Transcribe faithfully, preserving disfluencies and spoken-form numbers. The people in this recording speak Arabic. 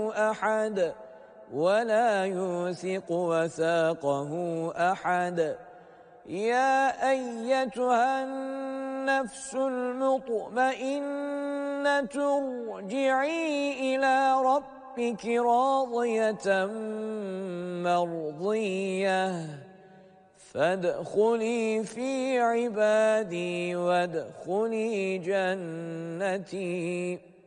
أحد ولا يوثق وثاقه أحد. يا أيتها النفس المطمئنة ارجعي إلى ربك راضية مرضية فادخلي في عبادي وادخلي جنتي.